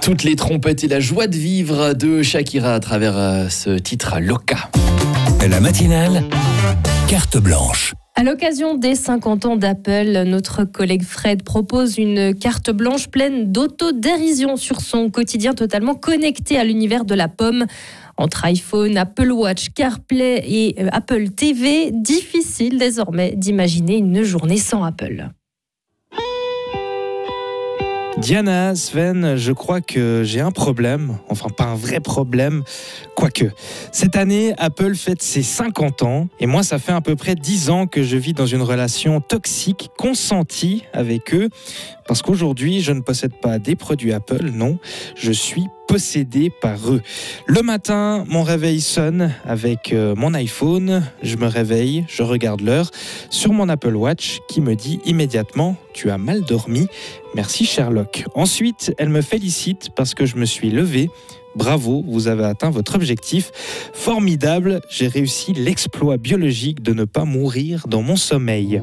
Toutes les trompettes et la joie de vivre de Shakira à travers ce titre Loca. La matinale, carte blanche. À l'occasion des 50 ans d'Apple, notre collègue Fred propose une carte blanche pleine d'autodérision sur son quotidien totalement connecté à l'univers de la pomme. Entre iPhone, Apple Watch, CarPlay et Apple TV, difficile désormais d'imaginer une journée sans Apple. Diana, Sven, je crois que j'ai un problème, enfin pas un vrai problème, quoique. Cette année, Apple fête ses 50 ans et moi ça fait à peu près 10 ans que je vis dans une relation toxique, consentie avec eux, parce qu'aujourd'hui je ne possède pas des produits Apple, non, je suis possédé par eux. Le matin, mon réveil sonne avec mon iPhone, je me réveille, je regarde l'heure sur mon Apple Watch qui me dit immédiatement « Tu as mal dormi, merci Sherlock ». Ensuite, elle me félicite parce que je me suis levé. Bravo, vous avez atteint votre objectif. Formidable, j'ai réussi l'exploit biologique de ne pas mourir dans mon sommeil.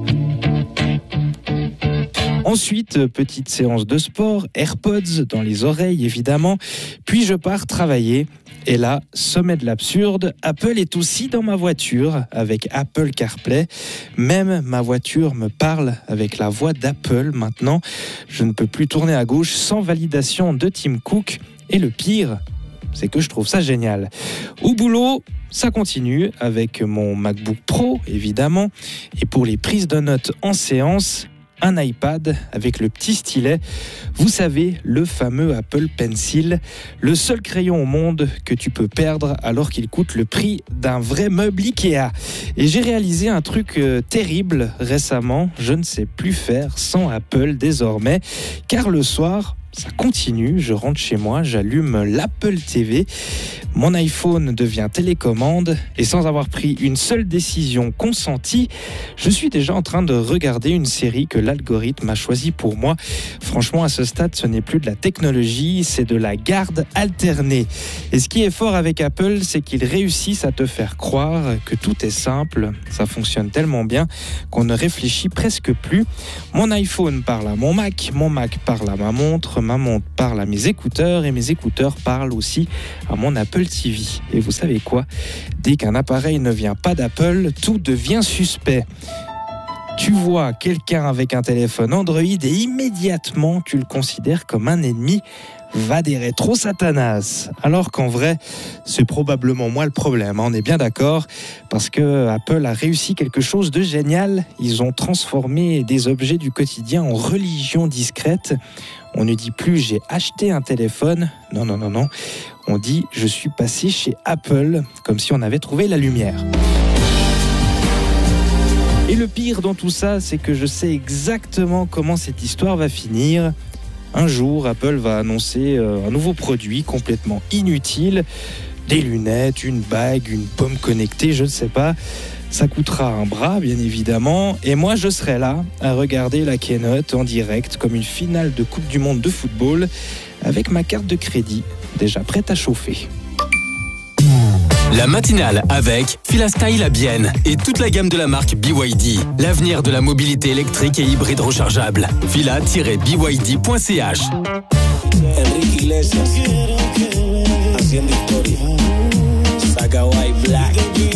Ensuite, petite séance de sport, AirPods dans les oreilles évidemment, puis je pars travailler. Et là, sommet de l'absurde, Apple est aussi dans ma voiture avec Apple CarPlay. Même ma voiture me parle avec la voix d'Apple maintenant. Je ne peux plus tourner à gauche sans validation de Tim Cook. Et le pire, c'est que je trouve ça génial. Au boulot, ça continue avec mon MacBook Pro évidemment. Et pour les prises de notes en séance, un iPad avec le petit stylet. Vous savez, le fameux Apple Pencil, le seul crayon au monde que tu peux perdre alors qu'il coûte le prix d'un vrai meuble Ikea. Et j'ai réalisé un truc terrible récemment, je ne sais plus faire sans Apple désormais, car le soir, ça continue, je rentre chez moi, j'allume l'Apple TV, mon iPhone devient télécommande et sans avoir pris une seule décision consentie, je suis déjà en train de regarder une série que l'algorithme a choisie pour moi. Franchement, à ce stade, ce n'est plus de la technologie, c'est de la garde alternée. Et ce qui est fort avec Apple, c'est qu'ils réussissent à te faire croire que tout est simple. Ça fonctionne tellement bien qu'on ne réfléchit presque plus. Mon iPhone parle à mon Mac parle à ma montre parle à mes écouteurs et mes écouteurs parlent aussi à mon Apple TV. Et vous savez quoi ? Dès qu'un appareil ne vient pas d'Apple, tout devient suspect. Tu vois quelqu'un avec un téléphone Android et immédiatement tu le considères comme un ennemi. Va des rétro Satanas. Alors qu'en vrai, c'est probablement moi le problème, on est bien d'accord, parce que Apple a réussi quelque chose de génial. Ils ont transformé des objets du quotidien en religion discrète. On ne dit plus j'ai acheté un téléphone, non. On dit je suis passé chez Apple, comme si on avait trouvé la lumière. Et le pire dans tout ça, c'est que je sais exactement comment cette histoire va finir. Un jour, Apple va annoncer un nouveau produit complètement inutile. Des lunettes, une bague, une pomme connectée, je ne sais pas. Ça coûtera un bras, bien évidemment. Et moi, je serai là à regarder la keynote en direct comme une finale de Coupe du Monde de football avec ma carte de crédit déjà prête à chauffer. La matinale avec Filastyle à Bienne et toute la gamme de la marque BYD. L'avenir de la mobilité électrique et hybride rechargeable. fila-byd.ch. Enrique Iglesias, haciendo historia. Saga White Black.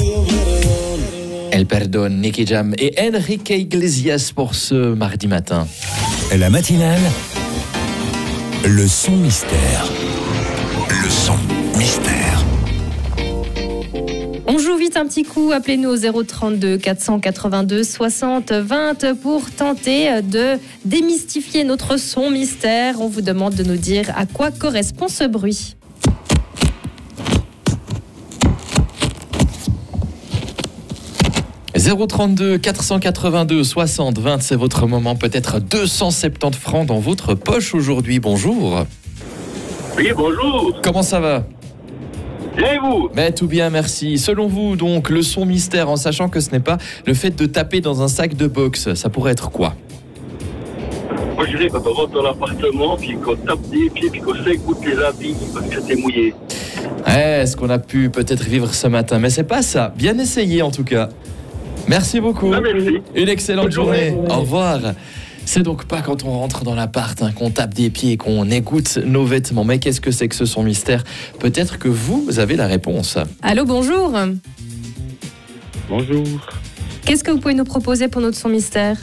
Elle perdonne, Nicky Jam et Enrique Iglesias pour ce mardi matin. La matinale, le son mystère. Le son mystère. On joue vite un petit coup, appelez-nous au 032 482 60 20 pour tenter de démystifier notre son mystère. On vous demande de nous dire à quoi correspond ce bruit. « 032 482 60 20, c'est votre moment. Peut-être 270 francs dans votre poche aujourd'hui. Bonjour. Oui, bonjour. Comment ça va ? Et vous ? Mais tout bien, merci. Selon vous, donc, le son mystère, en sachant que ce n'est pas le fait de taper dans un sac de boxe, ça pourrait être quoi ? Moi, je dirais quand on rentre dans l'appartement, puis qu'on tape des pieds, puis qu'on s'écoute les habits parce que c'était mouillé. Ouais, ce qu'on a pu peut-être vivre ce matin, mais c'est pas ça. Bien essayé en tout cas. Merci beaucoup. Ah, merci. Une excellente Bonne journée. journée. Au revoir. C'est donc pas quand on rentre dans l'appart qu'on tape des pieds et qu'on égoutte nos vêtements. Mais qu'est-ce que c'est que ce son mystère? Peut-être que vous avez la réponse. Allô, bonjour. Bonjour. Qu'est-ce que vous pouvez nous proposer pour notre son mystère?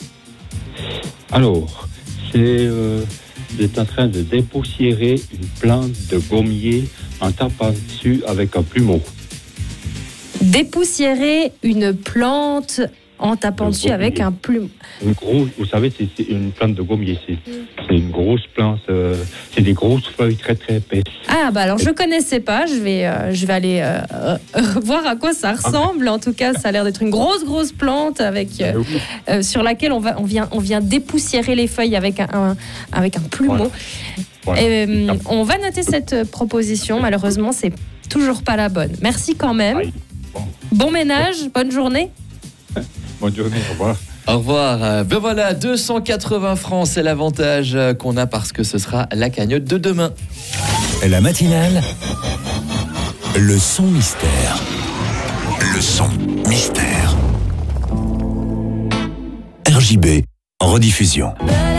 Alors, j'étais en train de dépoussiérer une plante de gommier en tapant dessus avec un plumeau. Dépoussiérer une plante en tapant dessus avec un plumeau. Une grosse, vous savez, c'est une plante de gommier. C'est une grosse plante. C'est des grosses feuilles très très épaisses. Ah bah alors je connaissais pas. Je vais aller voir à quoi ça ressemble. En tout cas, ça a l'air d'être une grosse plante avec sur laquelle on vient dépoussiérer les feuilles avec un plumeau. Voilà. On va noter cette proposition. Malheureusement, c'est toujours pas la bonne. Merci quand même. Bon ménage, bonne journée. Bonne journée, au revoir. Au revoir. Ben voilà, 280 francs, c'est l'avantage qu'on a parce que ce sera la cagnotte de demain. La matinale, le son mystère. Le son mystère. RJB en rediffusion.